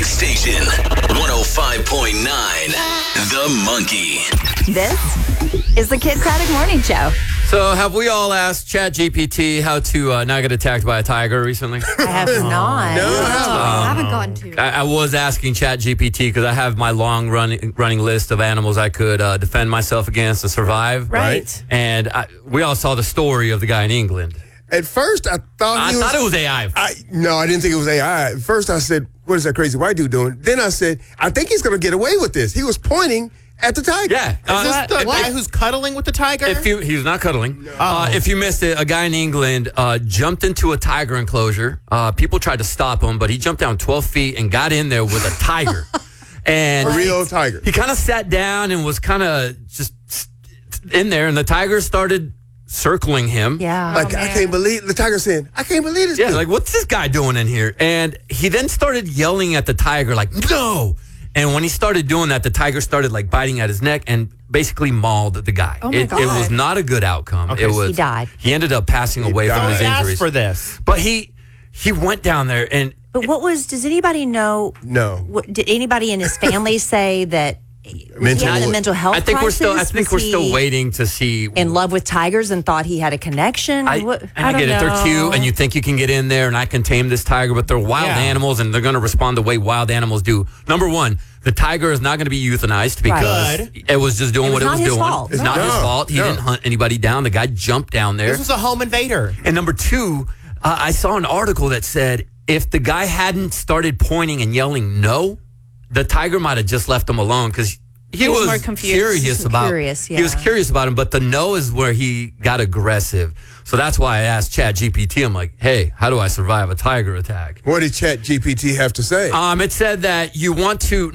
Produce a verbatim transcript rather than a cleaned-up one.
music station. one oh five point nine The Monkey. This is the Kid Craddock Morning Show. So have we all asked ChatGPT how to uh, not get attacked by a tiger recently? I have not. No, I haven't gotten to. I, I was asking ChatGPT because I have my long running running list of animals I could uh, defend myself against and survive. Right. And I, we all saw the story of the guy in England. At first, I thought I he was, thought it was A I. I, no, I didn't think it was A I. At first, I said, what is that crazy white dude doing? Then I said, I think he's going to get away with this. He was pointing at the tiger. Yeah. Is Uh, this the if- guy who's cuddling with the tiger? If you, he was not cuddling. Uh, if you missed it, a guy in England uh, jumped into a tiger enclosure. Uh, people tried to stop him, but he jumped down twelve feet and got in there with a tiger. And A real tiger. he kind of sat down and was kind of just in there, and the tiger started circling him. Yeah. Like, I can't believe, the tiger saying, I can't believe this Yeah, dude. like, what's this guy doing in here? And he then started yelling at the tiger, like, no. And when he started doing that, the tiger started, like, biting at his neck and basically mauled the guy. Oh, my it, it was God. not a good outcome. Okay, it so was, he died. He ended up passing away died. from his He asked injuries. for this. But he he went down there and But what was, does anybody know, No. what, did anybody in his family say that Mental- he had a mental health I think we're still I crisis? think Was we're still he waiting to see. in love with tigers and thought he had a connection? I, What- and I, don't get it. They're know. cute, and you think you can get in there, and I can tame this tiger, but they're wild Yeah. animals, and they're going to respond the way wild animals do. Number one, the tiger is not going to be euthanized because Good. it was just doing It what was it not was his doing. fault. It's not No. his fault. He No. didn't hunt anybody down. The guy jumped down there. This was a home invader. And number two, uh, I saw an article that said if the guy hadn't started pointing and yelling no, the tiger might have just left him alone because he, He was was, more confused. curious about. Curious, He was yeah. curious about him, but the no is where he got aggressive. So that's why I asked ChatGPT. I'm like, hey, how do I survive a tiger attack? What did Chat G P T have to say? Um, it said that you want to